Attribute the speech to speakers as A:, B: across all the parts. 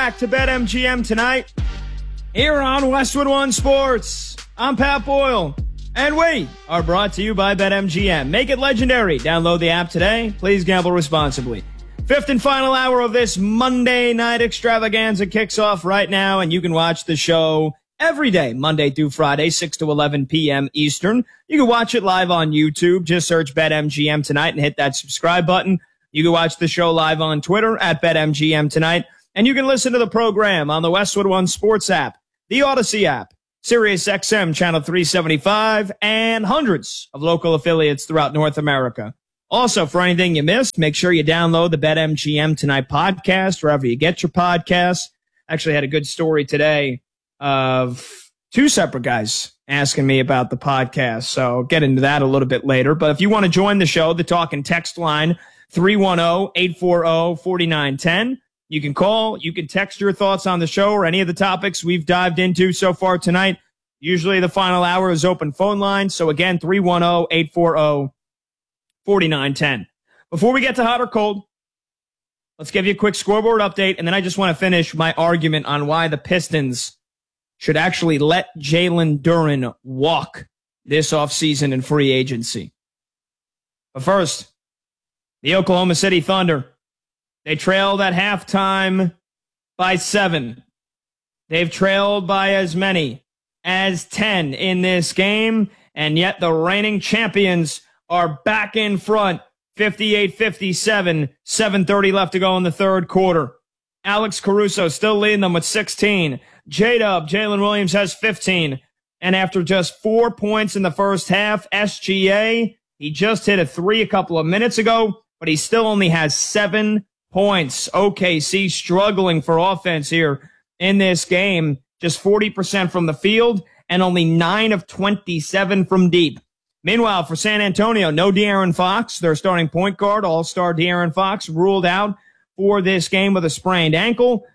A: back to BetMGM tonight here on Westwood One Sports. I'm Pat Boyle, and we are brought to you by BetMGM. Make it legendary. Download the app today. Please gamble responsibly. Fifth and final hour of this Monday night extravaganza kicks off right now, and you can watch the show every day, Monday through Friday, 6 to 11 p.m. Eastern. You can watch it live on YouTube. Just search BetMGM tonight and hit that subscribe button. You can watch the show live on Twitter at BetMGM tonight. And you can listen to the program on the Westwood One Sports app, the Odyssey app, Sirius XM Channel 375, and hundreds of local affiliates throughout North America. Also, for anything you missed, make sure you download the BetMGM Tonight podcast wherever you get your podcasts. Actually had a good story today of two separate guys asking me about the podcast, so I'll get into that a little bit later. But if you want to join the show, the talk and text line, 310-840-4910. You can call, you can text your thoughts on the show or any of the topics we've dived into so far tonight. Usually the final hour is open phone line. So again, 310-840-4910. Before we get to hot or cold, let's give you a quick scoreboard update. And then I just want to finish my argument on why the Pistons should actually let Jalen Duren walk this offseason in free agency. But first, the Oklahoma City Thunder. They trailed at halftime by 7. They've trailed by as many as 10 in this game, and yet the reigning champions are back in front, 58-57, 7:30 left to go in the third quarter. Alex Caruso still leading them with 16. J-Dub, Jalen Williams has 15. And after just 4 points in the first half, SGA, he just hit a 3 a couple of minutes ago, but he still only has 7 points. OKC struggling for offense here in this game. Just 40% from the field and only 9 of 27 from deep. Meanwhile, for San Antonio, no De'Aaron Fox. Their starting point guard, all-star De'Aaron Fox, ruled out for this game with a sprained ankle.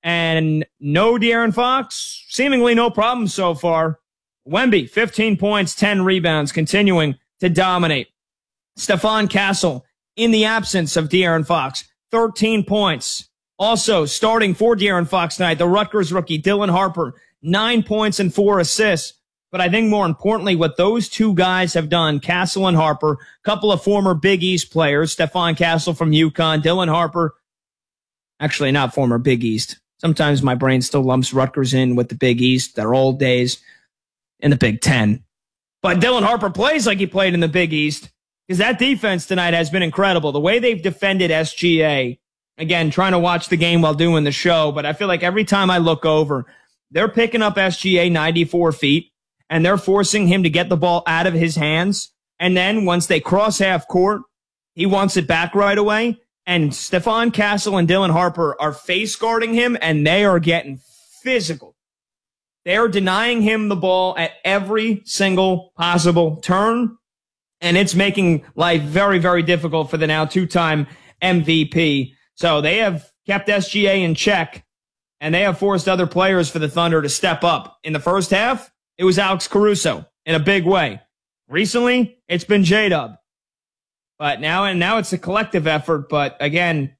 A: And no De'Aaron Fox, seemingly no problem so far. Wemby, 15 points, 10 rebounds, continuing to dominate. Stephon Castle, in the absence of De'Aaron Fox, 13 points. Also, starting for De'Aaron Fox tonight, the Rutgers rookie, Dylan Harper, 9 points and 4 assists. But I think more importantly, what those two guys have done, Castle and Harper, couple of former Big East players, Stephon Castle from UConn, Dylan Harper, actually not former Big East. Sometimes my brain still lumps Rutgers in with the Big East, their old days in the Big Ten. But Dylan Harper plays like he played in the Big East. Because that defense tonight has been incredible. The way they've defended SGA, again, trying to watch the game while doing the show, but I feel like every time I look over, they're picking up SGA 94 feet, and they're forcing him to get the ball out of his hands. And then once they cross half court, he wants it back right away. And Stephon Castle and Dylan Harper are face guarding him, and they are getting physical. They are denying him the ball at every single possible turn. And it's making life very, very difficult for the now two-time MVP. So they have kept SGA in check, and they have forced other players for the Thunder to step up. In the first half, it was Alex Caruso in a big way. Recently, it's been J-Dub. But now it's a collective effort. But again,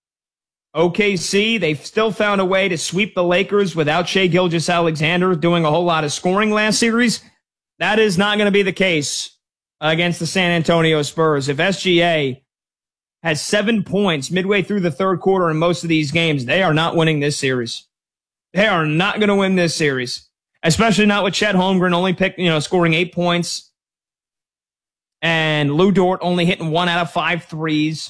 A: OKC, they've still found a way to sweep the Lakers without Shai Gilgeous-Alexander doing a whole lot of scoring last series. That is not going to be the case against the San Antonio Spurs. If SGA has 7 points midway through the third quarter in most of these games, they are not winning this series. They are not going to win this series, especially not with Chet Holmgren only scoring 8 points and Lou Dort only hitting 1 out of 5 threes.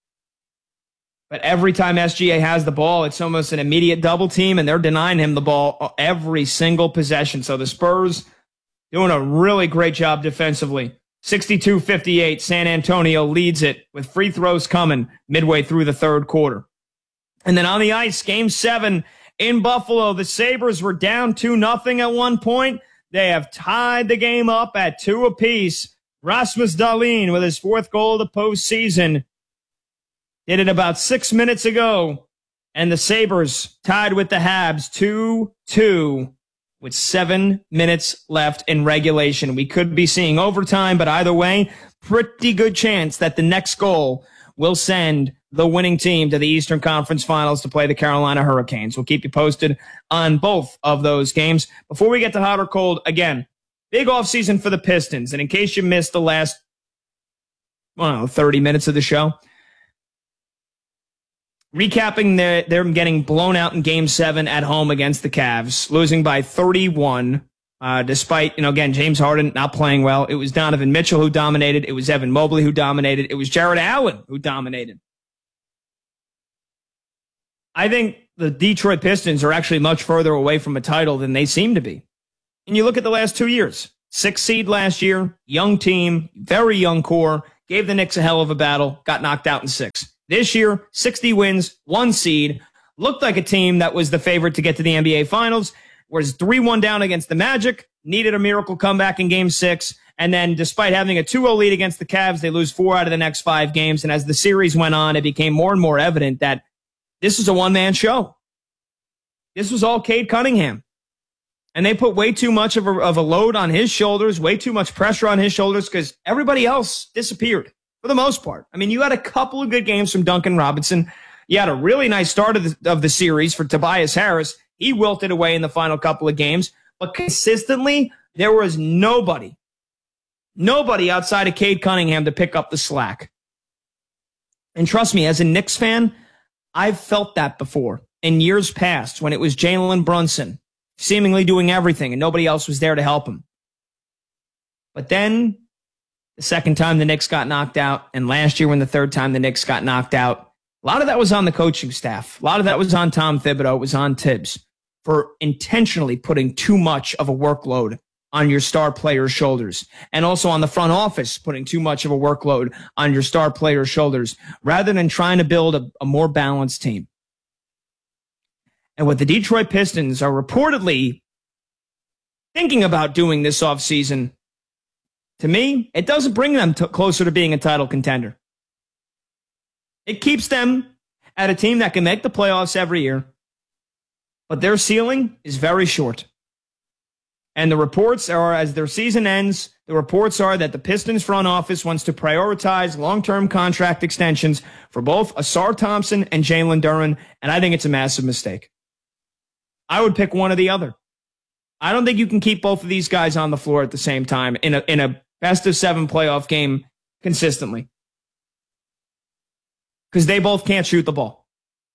A: But every time SGA has the ball, it's almost an immediate double team, and they're denying him the ball every single possession. So the Spurs doing a really great job defensively. 62-58, San Antonio leads it with free throws coming midway through the third quarter. And then on the ice, Game 7 in Buffalo, the Sabres were down 2-0 at one point. They have tied the game up at 2 apiece. Rasmus Dahlin with his 4th goal of the postseason did it about 6 minutes ago. And the Sabres tied with the Habs 2-2. With 7 minutes left in regulation. We could be seeing overtime, but either way, pretty good chance that the next goal will send the winning team to the Eastern Conference Finals to play the Carolina Hurricanes. We'll keep you posted on both of those games. Before we get to hot or cold, again, big offseason for the Pistons. And in case you missed the last, 30 minutes of the show, recapping them getting blown out in Game 7 at home against the Cavs, losing by 31, despite, again, James Harden not playing well. It was Donovan Mitchell who dominated. It was Evan Mobley who dominated. It was Jarrett Allen who dominated. I think the Detroit Pistons are actually much further away from a title than they seem to be. And you look at the last 2 years. 6th seed last year, young team, very young core, gave the Knicks a hell of a battle, got knocked out in 6. This year, 60 wins, 1 seed, looked like a team that was the favorite to get to the NBA Finals, was 3-1 down against the Magic, needed a miracle comeback in Game 6, and then despite having a 2-0 lead against the Cavs, they lose 4 out of the next 5 games, and as the series went on, it became more and more evident that this is a one-man show. This was all Cade Cunningham. And they put way too much of a load on his shoulders, way too much pressure on his shoulders because everybody else disappeared for the most part. I mean, you had a couple of good games from Duncan Robinson. You had a really nice start of the series for Tobias Harris. He wilted away in the final couple of games. But consistently, there was nobody outside of Cade Cunningham to pick up the slack. And trust me, as a Knicks fan, I've felt that before in years past when it was Jalen Brunson seemingly doing everything and nobody else was there to help him. But then the second time the Knicks got knocked out, and last year when the third time the Knicks got knocked out, a lot of that was on the coaching staff. A lot of that was on Tom Thibodeau. It was on Tibbs for intentionally putting too much of a workload on your star players' shoulders, and also on the front office putting too much of a workload on your star players' shoulders rather than trying to build a more balanced team. And what the Detroit Pistons are reportedly thinking about doing this offseason, to me, it doesn't bring them closer to being a title contender. It keeps them at a team that can make the playoffs every year, but their ceiling is very short. And the reports are, as their season ends, the reports are that the Pistons front office wants to prioritize long-term contract extensions for both Ausar Thompson and Jalen Duren, and I think it's a massive mistake. I would pick one or the other. I don't think you can keep both of these guys on the floor at the same time in a best-of-7 playoff game consistently, because they both can't shoot the ball.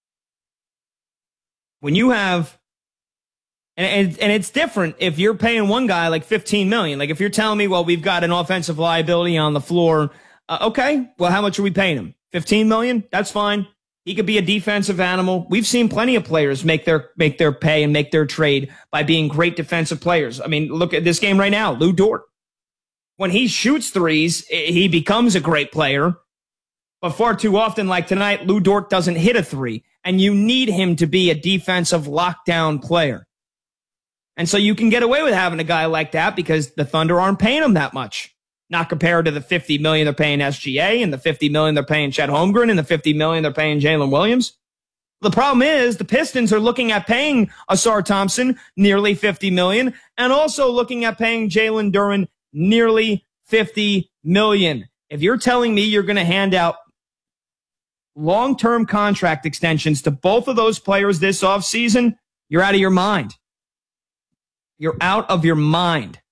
A: When you have, and it's different if you're paying one guy like $15 million. Like if you're telling me, well, we've got an offensive liability on the floor. Okay, well, how much are we paying him? $15 million? That's fine. He could be a defensive animal. We've seen plenty of players make their pay and make their trade by being great defensive players. I mean, look at this game right now. Lou Dort. When he shoots threes, he becomes a great player. But far too often, like tonight, Lou Dort doesn't hit a three. And you need him to be a defensive lockdown player. And so you can get away with having a guy like that because the Thunder aren't paying him that much. Not compared to the $50 million they're paying SGA and the $50 million they're paying Chet Holmgren and the $50 million they're paying Jalen Williams. The problem is the Pistons are looking at paying Ausar Thompson nearly $50 million and also looking at paying Jalen Duren nearly $50 million. If you're telling me you're going to hand out long-term contract extensions to both of those players this offseason, you're out of your mind. You're out of your mind.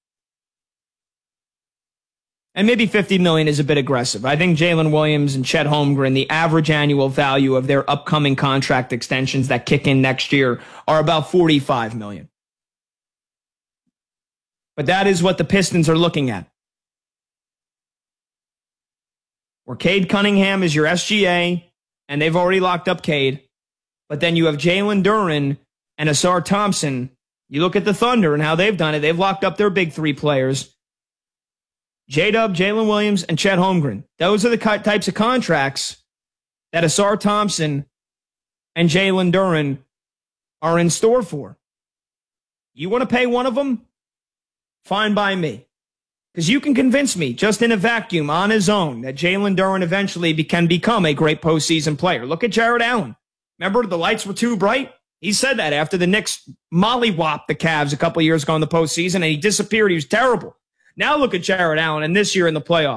A: And maybe $50 million is a bit aggressive. I think Jalen Williams and Chet Holmgren, the average annual value of their upcoming contract extensions that kick in next year are about $45 million. But that is what the Pistons are looking at. Where Cade Cunningham is your SGA, and they've already locked up Cade. But then you have Jalen Duren and Ausar Thompson. You look at the Thunder and how they've done it. They've locked up their big three players. J-Dub, Jalen Williams, and Chet Holmgren. Those are the types of contracts that Ausar Thompson and Jalen Duren are in store for. You want to pay one of them? Fine by me. Because you can convince me, just in a vacuum, on his own, that Jalen Duren eventually can become a great postseason player. Look at Jarrett Allen. Remember, the lights were too bright? He said that after the Knicks mollywopped the Cavs a couple of years ago in the postseason, and he disappeared. He was terrible. Now look at Jarrett Allen, and this year in the playoffs,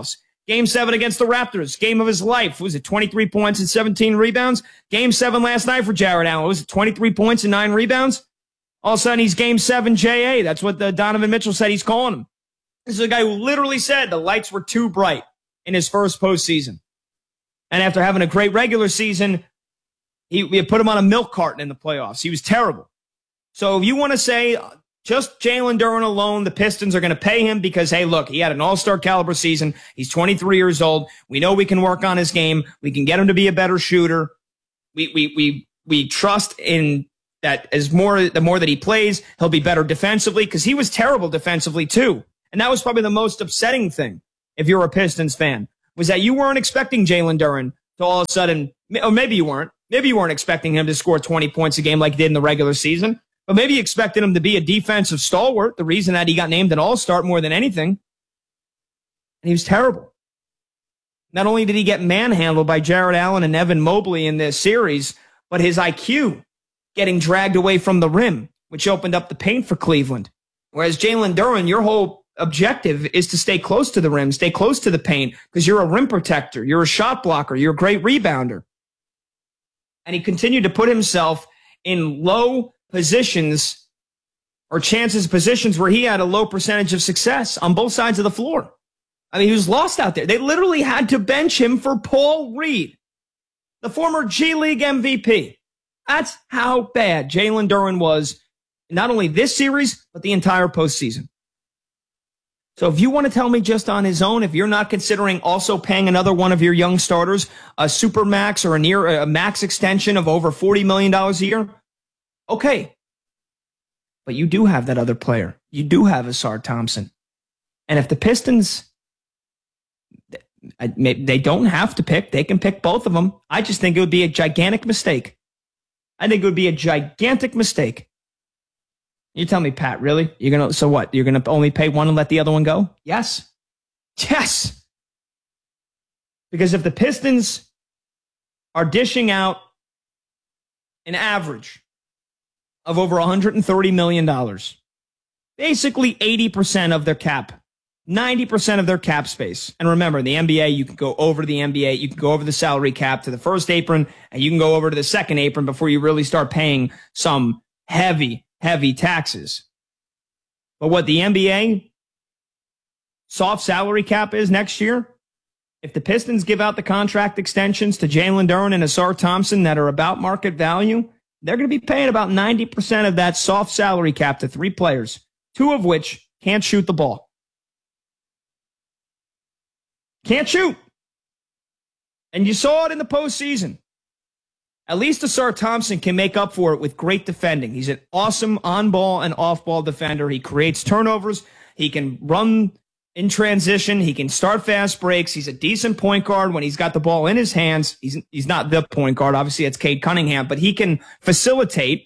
A: Game 7 against the Raptors, game of his life. Was it 23 points and 17 rebounds? Game 7 last night for Jarrett Allen. Was it 23 points and 9 rebounds? All of a sudden, he's Game 7 JA. That's what Donovan Mitchell said he's calling him. This is a guy who literally said the lights were too bright in his first postseason. And after having a great regular season, we put him on a milk carton in the playoffs. He was terrible. So if you want to say just Jalen Duren alone, the Pistons are going to pay him because, hey, look, he had an all-star caliber season. He's 23 years old. We know we can work on his game. We can get him to be a better shooter. We trust in that the more that he plays, he'll be better defensively because he was terrible defensively too. And that was probably the most upsetting thing, if you're a Pistons fan, was that you weren't expecting Jalen Duren to all of a sudden, or maybe you weren't. Maybe you weren't expecting him to score 20 points a game like he did in the regular season, but maybe you expected him to be a defensive stalwart, the reason that he got named an all-star more than anything. And he was terrible. Not only did he get manhandled by Jarrett Allen and Evan Mobley in this series, but his IQ getting dragged away from the rim, which opened up the paint for Cleveland. Whereas Jalen Duren, your whole objective is to stay close to the rim, stay close to the paint, because you're a rim protector, you're a shot blocker, you're a great rebounder. And he continued to put himself in low positions or positions where he had a low percentage of success on both sides of the floor. I mean, he was lost out there. They literally had to bench him for Paul Reed, the former G League MVP. That's how bad Jalen Duren was, not only this series, but the entire postseason. So if you want to tell me just on his own, if you're not considering also paying another one of your young starters a super max or a max extension of over $40 million a year, okay. But you do have that other player. You do have Ausar Thompson. And if the Pistons, they don't have to pick, they can pick both of them. I just think it would be a gigantic mistake. I think it would be a gigantic mistake. You tell me, Pat, really? So what? You're going to only pay one and let the other one go? Yes. Yes. Because if the Pistons are dishing out an average of over $130 million, basically 80% of their cap, 90% of their cap space. And remember, in the NBA, you can go over the NBA, you can go over the salary cap to the first apron, and you can go over to the second apron before you really start paying some heavy taxes. But what the NBA soft salary cap is next year, if the Pistons give out the contract extensions to Jalen Duren and Ausar Thompson that are about market value, they're going to be paying about 90% of that soft salary cap to 3 players, 2 of which can't shoot the ball. Can't shoot. And you saw it in the postseason. At least Ausar Thompson can make up for it with great defending. He's an awesome on-ball and off-ball defender. He creates turnovers. He can run in transition. He can start fast breaks. He's a decent point guard when he's got the ball in his hands. He's not the point guard. Obviously, it's Cade Cunningham, but he can facilitate.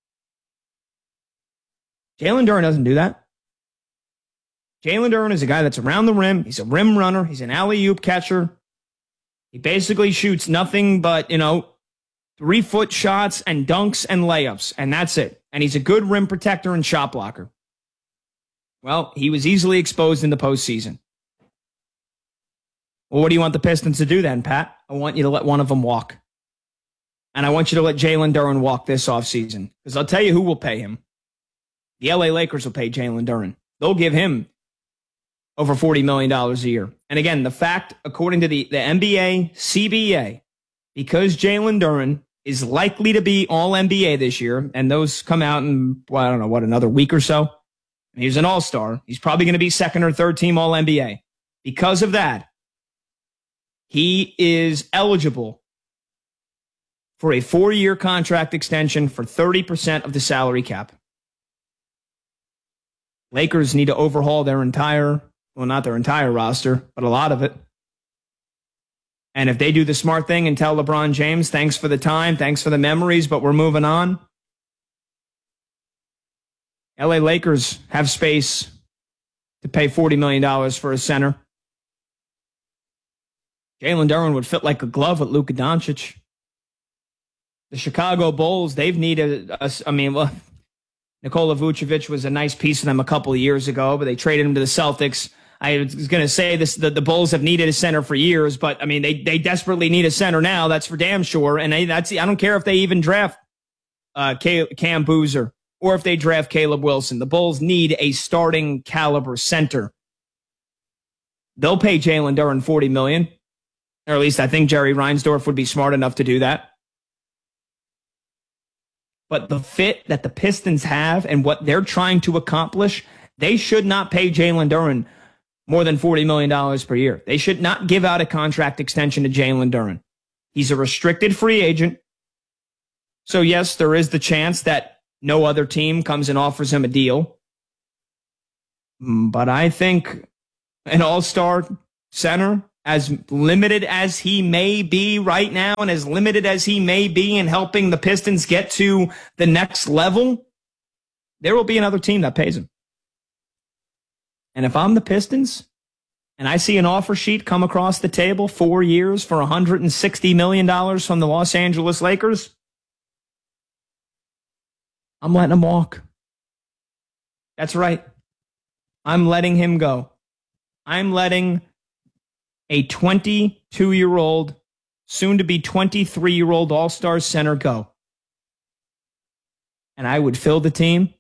A: Jalen Duren doesn't do that. Jalen Duren is a guy that's around the rim. He's a rim runner. He's an alley-oop catcher. He basically shoots nothing but, 3-foot shots and dunks and layups, and that's it. And he's a good rim protector and shot blocker. Well, he was easily exposed in the postseason. Well, what do you want the Pistons to do then, Pat? I want you to let one of them walk. And I want you to let Jalen Duren walk this offseason. Because I'll tell you who will pay him. The LA Lakers will pay Jalen Duren. They'll give him over $40 million a year. And again, the fact, according to the NBA, CBA, because Jalen Duren is likely to be All-NBA this year, and those come out in, another week or so. He's an all-star. He's probably going to be second or third team All-NBA. Because of that, he is eligible for a 4-year contract extension for 30% of the salary cap. Lakers need to overhaul their not their entire roster, but a lot of it. And if they do the smart thing and tell LeBron James, thanks for the time, thanks for the memories, but we're moving on, LA Lakers have space to pay $40 million for a center. Jalen Duren would fit like a glove with Luka Doncic. The Chicago Bulls, they've needed Nikola Vucevic was a nice piece for them a couple of years ago, but they traded him to the Celtics. I was going to say this, the Bulls have needed a center for years, but I mean, they desperately need a center now. That's for damn sure. And I don't care if they even draft Cam Boozer or if they draft Caleb Wilson. The Bulls need a starting caliber center. They'll pay Jalen Duren $40 million, or at least I think Jerry Reinsdorf would be smart enough to do that. But the fit that the Pistons have and what they're trying to accomplish, they should not pay Jalen Duren more than $40 million per year. They should not give out a contract extension to Jalen Duren. He's a restricted free agent. So, yes, there is the chance that no other team comes and offers him a deal. But I think an all-star center, as limited as he may be right now and as limited as he may be in helping the Pistons get to the next level, there will be another team that pays him. And if I'm the Pistons and I see an offer sheet come across the table, 4 years for $160 million from the Los Angeles Lakers, I'm letting him walk. That's right. I'm letting him go. I'm letting a 22-year-old, soon-to-be 23-year-old all-star center go. And I would fill the team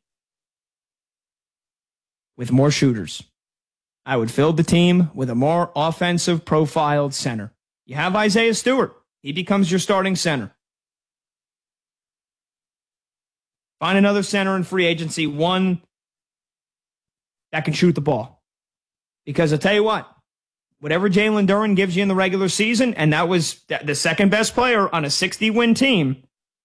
A: with more shooters. I would fill the team with a more offensive profiled center. You have Isaiah Stewart. He becomes your starting center. Find another center in free agency, one that can shoot the ball. Because I'll tell you what, whatever Jalen Duren gives you in the regular season, and that was the second best player on a 60-win team,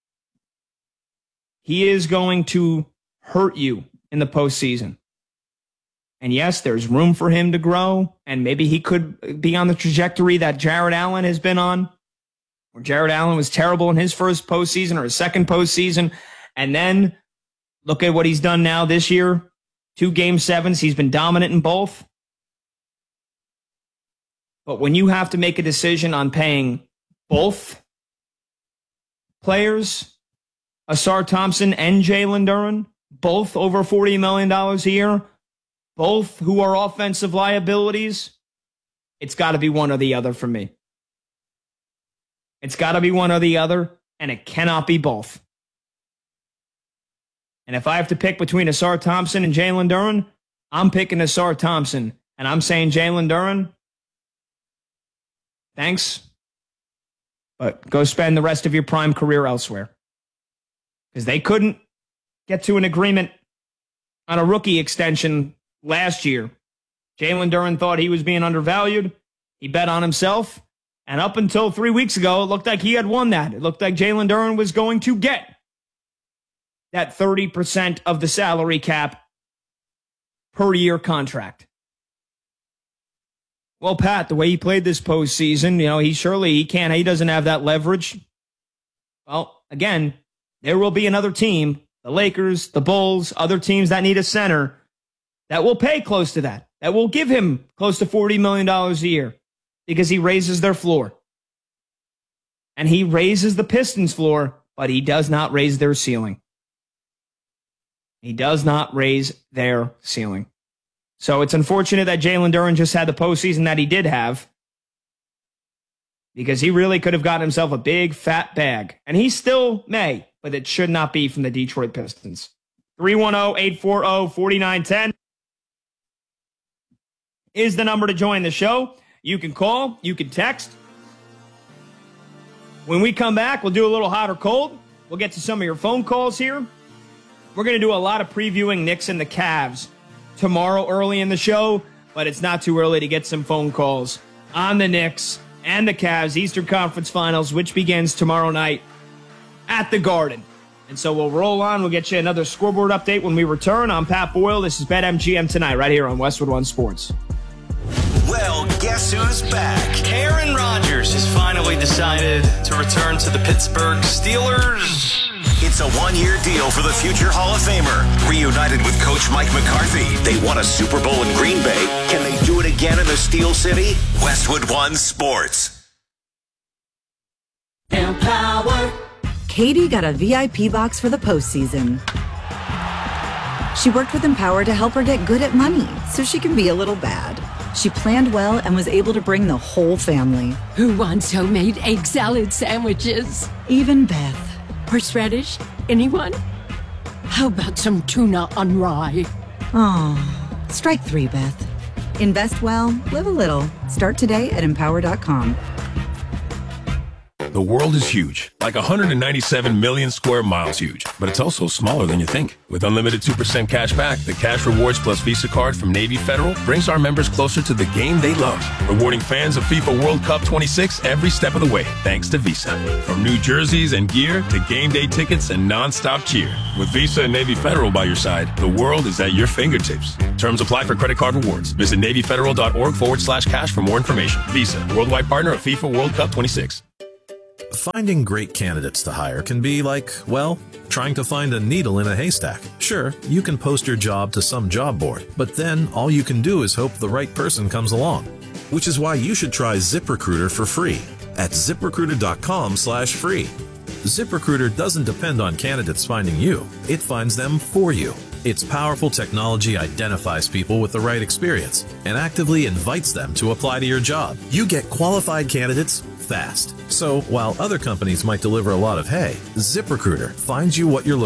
A: he is going to hurt you in the postseason. And yes, there's room for him to grow, and maybe he could be on the trajectory that Jarrett Allen has been on, where Jarrett Allen was terrible in his first postseason or his second postseason, and then look at what he's done now this year. 2 Game 7s, he's been dominant in both. But when you have to make a decision on paying both players, Ausar Thompson and Jalen Duren, both over $40 million a year, both who are offensive liabilities, it's got to be one or the other for me. It's got to be one or the other, and it cannot be both. And if I have to pick between Ausar Thompson and Jalen Duren, I'm picking Ausar Thompson, and I'm saying Jalen Duren, thanks, but go spend the rest of your prime career elsewhere. Because they couldn't get to an agreement on a rookie extension last year. Jalen Duren thought he was being undervalued. He bet on himself. And up until 3 weeks ago, it looked like he had won that. It looked like Jalen Duren was going to get that 30% of the salary cap per year contract. Well, Pat, the way he played this postseason, he doesn't have that leverage. Well, again, there will be another team, the Lakers, the Bulls, other teams that need a center that will pay close to that will give him close to $40 million a year because he raises their floor. And he raises the Pistons' floor, but he does not raise their ceiling. He does not raise their ceiling. So it's unfortunate that Jalen Duren just had the postseason that he did have, because he really could have gotten himself a big, fat bag. And he still may, but it should not be from the Detroit Pistons. 310-840-4910 is the number to join the show. You can call, you can text. When we come back, we'll do a little hot or cold. We'll get to some of your phone calls here. We're going to do a lot of previewing Knicks and the Cavs tomorrow early in the show, but it's not too early to get some phone calls on the Knicks and the Cavs Eastern Conference Finals, which begins tomorrow night at the Garden. And so we'll roll on. We'll get you another scoreboard update when we return. I'm Pat Boyle. This is BetMGM Tonight right here on Westwood One Sports.
B: Well, guess who's back?
C: Aaron Rodgers has finally decided to return to the Pittsburgh Steelers.
B: It's a one-year deal for the future Hall of Famer. Reunited with Coach Mike McCarthy. They won a Super Bowl in Green Bay. Can they do it again in the Steel City? Westwood One Sports.
D: Empower. Katie got a VIP box for the postseason. She worked with Empower to help her get good at money so she can be a little bad. She planned well and was able to bring the whole family.
E: Who wants homemade egg salad sandwiches?
D: Even Beth.
E: Horseradish? Anyone? How about some tuna on rye?
D: Oh, strike 3, Beth. Invest well, live a little. Start today at Empower.com.
F: The world is huge, like 197 million square miles huge, but it's also smaller than you think. With unlimited 2% cash back, the Cash Rewards Plus Visa card from Navy Federal brings our members closer to the game they love, rewarding fans of FIFA World Cup 26 every step of the way, thanks to Visa. From new jerseys and gear to game day tickets and non-stop cheer. With Visa and Navy Federal by your side, the world is at your fingertips. Terms apply for credit card rewards. Visit NavyFederal.org/cash for more information. Visa, worldwide partner of FIFA World Cup 26.
G: Finding great candidates to hire can be like, well, trying to find a needle in a haystack. Sure, you can post your job to some job board, but then all you can do is hope the right person comes along. Which is why you should try ZipRecruiter for free at ZipRecruiter.com/free. ZipRecruiter doesn't depend on candidates finding you. It finds them for you. Its powerful technology identifies people with the right experience and actively invites them to apply to your job. You get qualified candidates fast. So while other companies might deliver a lot of hay, ZipRecruiter finds you what you're looking for.